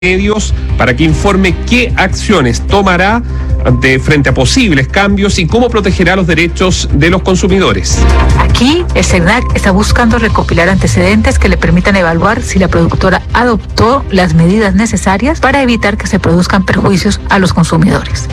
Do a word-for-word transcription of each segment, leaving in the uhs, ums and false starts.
medios para que informe qué acciones tomará ante, frente a posibles cambios y cómo protegerá los derechos de los consumidores. Aquí, el SECNAC está buscando recopilar antecedentes que le permitan evaluar si la productora adoptó las medidas necesarias para evitar que se produzcan perjuicios a los consumidores.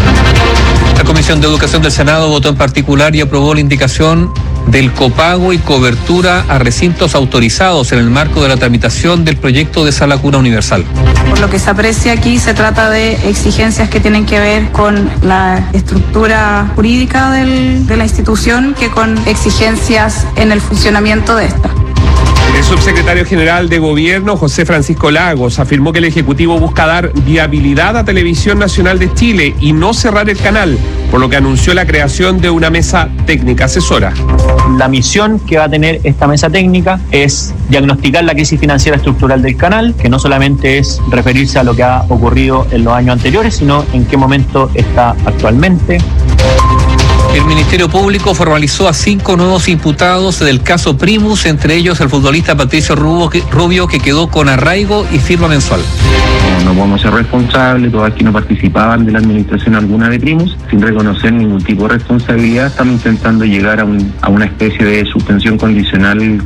La Comisión de Educación del Senado votó en particular y aprobó la indicación del copago y cobertura a recintos autorizados en el marco de la tramitación del proyecto de Sala Cuna Universal. Por lo que se aprecia aquí, se trata de exigencias que tienen que ver con la estructura jurídica del, de la institución que con exigencias en el funcionamiento de esta. El subsecretario general de Gobierno, José Francisco Lagos, afirmó que el Ejecutivo busca dar viabilidad a Televisión Nacional de Chile y no cerrar el canal, por lo que anunció la creación de una mesa técnica asesora. La misión que va a tener esta mesa técnica es diagnosticar la crisis financiera estructural del canal, que no solamente es referirse a lo que ha ocurrido en los años anteriores, sino en qué momento está actualmente. El Ministerio Público formalizó a cinco nuevos imputados del caso Primus, entre ellos el futbolista Patricio Rubio, que quedó con arraigo y firma mensual. No podemos ser responsables, todos aquí no participaban de la administración alguna de Primus, sin reconocer ningún tipo de responsabilidad. Estamos intentando llegar a, un, a una especie de suspensión condicional.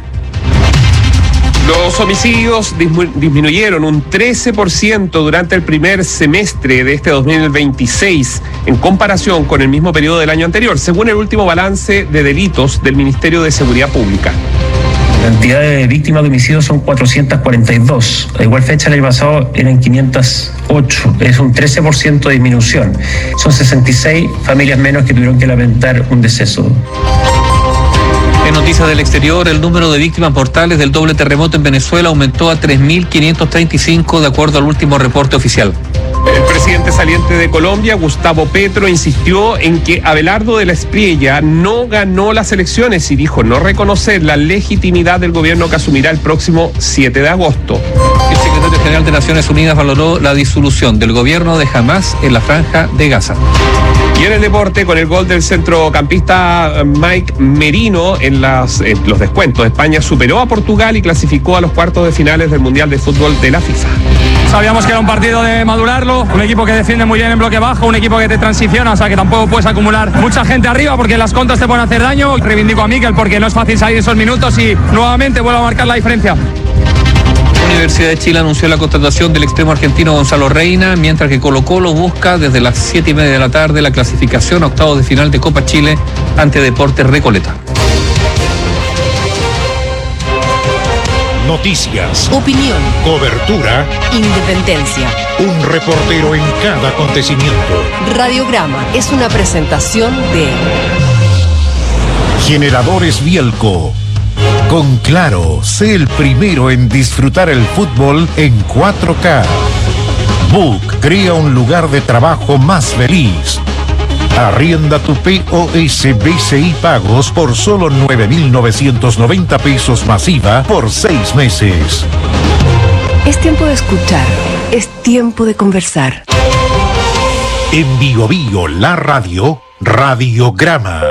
Los homicidios dismi- disminuyeron un trece por ciento durante el primer semestre de este dos mil veintiséis en comparación con el mismo periodo del año anterior, según el último balance de delitos del Ministerio de Seguridad Pública. La cantidad de víctimas de homicidios son cuatrocientas cuarenta y dos. A igual fecha el año pasado eran quinientas ocho. Es un trece por ciento de disminución. Son sesenta y seis familias menos que tuvieron que lamentar un deceso. En noticias del exterior, el número de víctimas mortales del doble terremoto en Venezuela aumentó a tres mil quinientos treinta y cinco de acuerdo al último reporte oficial. El presidente saliente de Colombia, Gustavo Petro, insistió en que Abelardo de la Espriella no ganó las elecciones y dijo no reconocer la legitimidad del gobierno que asumirá el próximo siete de agosto. El secretario general de Naciones Unidas valoró la disolución del gobierno de Hamás en la franja de Gaza. Y en el deporte, con el gol del centrocampista Mike Merino en, las, en los descuentos, España superó a Portugal y clasificó a los cuartos de finales del Mundial de Fútbol de la FIFA. Sabíamos que era un partido de madurarlo, un equipo que defiende muy bien en bloque bajo, un equipo que te transiciona, o sea que tampoco puedes acumular mucha gente arriba porque las contras te pueden hacer daño. Reivindico a Mikel porque no es fácil salir esos minutos y nuevamente vuelvo a marcar la diferencia. La Universidad de Chile anunció la contratación del extremo argentino Gonzalo Reina, mientras que Colo-Colo busca desde las siete y media de la tarde la clasificación a octavos de final de Copa Chile ante Deportes Recoleta. Noticias, opinión, cobertura, independencia. Un reportero en cada acontecimiento. Radiograma es una presentación de Generadores Bielco. Con Claro, sé el primero en disfrutar el fútbol en cuatro K. Book crea un lugar de trabajo más feliz. Arrienda tu P O S B C I pagos por solo nueve mil novecientos noventa pesos masiva por seis meses. Es tiempo de escuchar, es tiempo de conversar. En Bio Bio, la radio, Radiograma.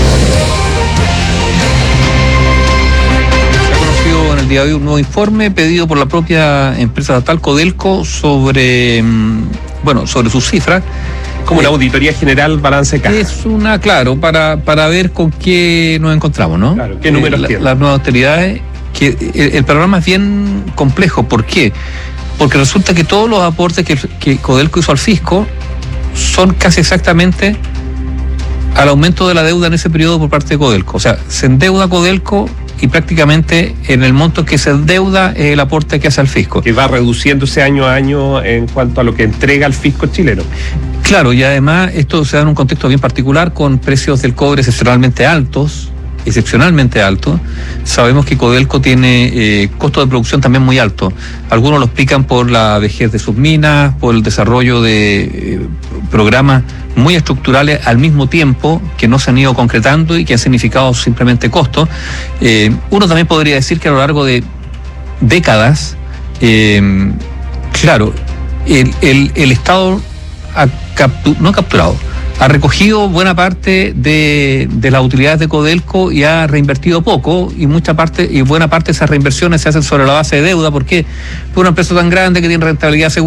En el día de hoy un nuevo informe pedido por la propia empresa estatal Codelco sobre, bueno, sobre sus cifras. Como una auditoría general, balance caja. Es una, claro, para, para ver con qué nos encontramos, ¿no? Claro, qué números eh, tiene. la, las nuevas autoridades, que el, el panorama es bien complejo. ¿Por qué? Porque resulta que todos los aportes que, que Codelco hizo al fisco son casi exactamente al aumento de la deuda en ese periodo por parte de Codelco. O sea, se endeuda Codelco y prácticamente en el monto que se endeuda es el aporte que hace al fisco. Que va reduciéndose año a año en cuanto a lo que entrega el fisco chileno. Claro, y además esto se da en un contexto bien particular con precios del cobre excepcionalmente altos, excepcionalmente altos. Sabemos que Codelco tiene eh, costo de producción también muy alto. Algunos lo explican por la vejez de sus minas, por el desarrollo de eh, programas muy estructurales al mismo tiempo que no se han ido concretando y que han significado simplemente costos. Eh, uno también podría decir que a lo largo de décadas, eh, claro, el, el, el Estado ha captu- no ha capturado, ha recogido buena parte de, de las utilidades de Codelco y ha reinvertido poco, y mucha parte y buena parte de esas reinversiones se hacen sobre la base de deuda. ¿Por qué? Porque una empresa tan grande que tiene rentabilidad segura